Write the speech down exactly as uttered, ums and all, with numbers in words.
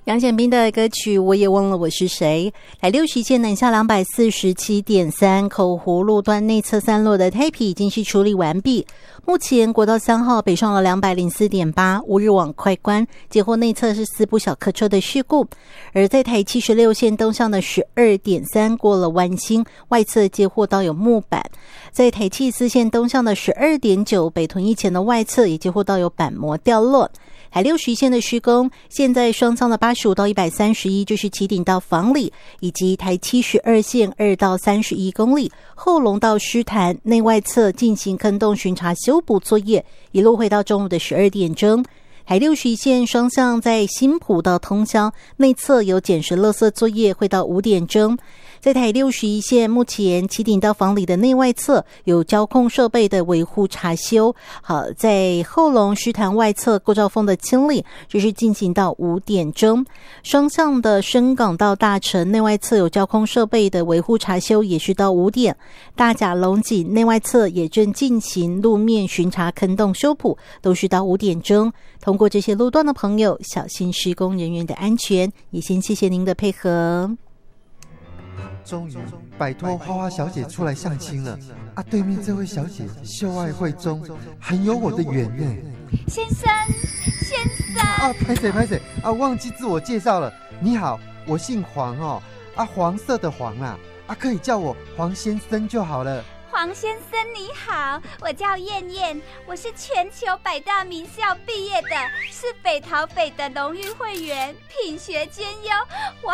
杨显斌的歌曲我也忘了我是谁。台六十线南下 两百四十七点三 口湖路段内侧散落的胎皮已经是处理完毕，目前国道三号北上了 两百零四点八 乌日往快关截获内侧是四部小客车的事故，而在台七十六线东向的 十二点三 过了万兴外侧接获到有木板，在台七四线东向的 十二点九 北屯一前的外侧也接获到有板模掉落。台六十一线的施工，现在双向的八十五到一百三十一就是起顶到房里，以及台七十二线二到三十一公里后龙到狮潭内外侧进行坑洞巡查修补作业，一路回到中午的十二点钟。台六十一线双向在新埔到通霄内侧有捡拾垃圾作业，会到五点钟。在台六十一线目前起顶到房里的内外侧有交控设备的维护查修，好，在后龙狮潭外侧构造缝的清理就是进行到五点钟。双向的深港到大城内外侧有交控设备的维护查修也是到五点。大甲龙井内外侧也正进行路面巡查坑洞修补，都是到五点钟。通过这些路段的朋友小心施工人员的安全，也先谢谢您的配合。 终于摆脱花花小姐出来相亲了啊！对面这位小姐秀爱慧中，很有我的缘呢。 先生，先生啊，拍谁拍谁啊！忘记自我介绍了。你好，我姓黄哦，啊，黄色的黄啊，啊，可以叫我黄先生就好了。 黄先生你好，我叫燕燕，我是全球百大名校毕业的，是北桃北的荣誉会员，品学兼优，我